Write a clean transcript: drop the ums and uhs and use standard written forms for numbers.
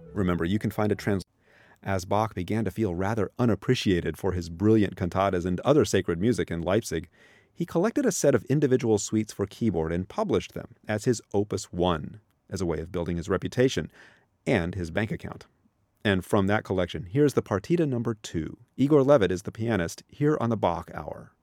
Remember, you can find a translation. As Bach began to feel rather unappreciated for his brilliant cantatas and other sacred music in Leipzig, he collected a set of individual suites for keyboard and published them as his Opus 1, as a way of building his reputation and his bank account. And from that collection, here's the Partita number 2. Igor Levit is the pianist here on the Bach Hour.